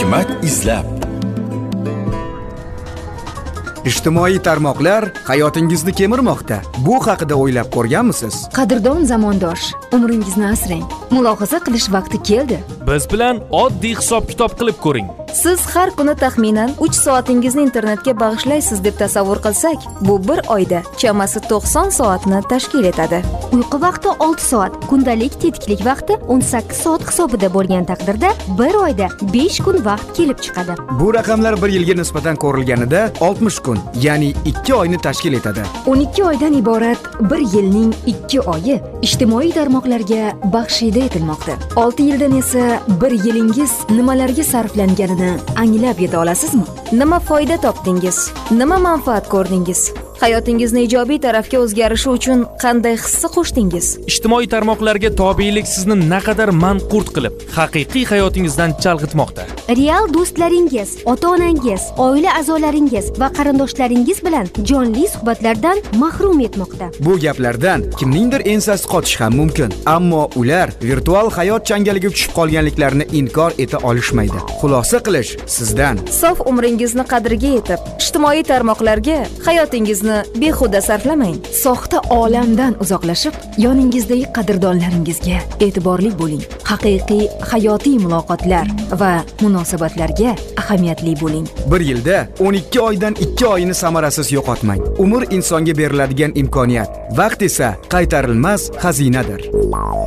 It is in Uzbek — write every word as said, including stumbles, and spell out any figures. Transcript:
Ne'mat izlab. Ijtimoiy tarmoqlar hayotingizni kemirmoqda. Bu haqida o'ylab ko'rganmisiz? Qadrdon zamondosh, umringizni asrang. Mulohaza qilish vaqti keldi. Biz bilan oddiy hisob-kitob qilib ko'ring. Siz har kuni taxminan uch soatingizni internetga bag'ishlaysiz deb tasavvur qilsak, bu bir oyda chamasi to'qson soatni tashkil etadi. Uyqu vaqti olti soat, kundalik tetiklik vaqti o'n sakkiz soat hisobida bo'lgan taqdirda bir oyda besh kun vaqt kelib chiqadi. Bu raqamlar bir yilga nisbatan ko'rilganida oltmish kun, ya'ni ikki oyni tashkil etadi. o'n ikki oydan iborat bir yilning ikki oyi ijtimoiy tarmoqlarga baxshida etilmoqda. olti yildan esa bir yilingiz nimalarga sarflanganini anglab yeta olasizmi? Nima foyda topdingiz? Nima manfaat ko'rdingiz? Hayotingizni ijobiy tarafga o'zgarishi uchun qanday hissa qo'shdingiz? Ijtimoiy tarmoqlarga tobelik sizni naqadar manqurt qilib, haqiqiy hayotingizdan chalg'itmoqda. Real do'stlaringiz, ota-onangiz, oila a'zolaringiz va qarindoshlaringiz bilan jonli suhbatlardan mahrum etmoqda. Bu gaplardan kimningdir ensasi qotishi ham mumkin, ammo ular virtual hayot changaliga tushib qolganliklarini inkor eta olishmaydi. Xulosa qilish sizdan. Sof umringizni qadriga yetib, ijtimoiy tarmoqlarga hayotingizni behuda sarflamang. Soxta olamdan uzoqlashib, yoningizdagi qadrdonlaringizga e'tiborli bo'ling. Haqiqiy hayotiy muloqotlar va munosabatlarga ahamiyatli bo'ling. Bir yilda o'n ikki oydan ikki oyini samarasiz yo'qotmang. Umr insonga beriladigan imkoniyat, vaqt esa qaytarilmas xazinadir.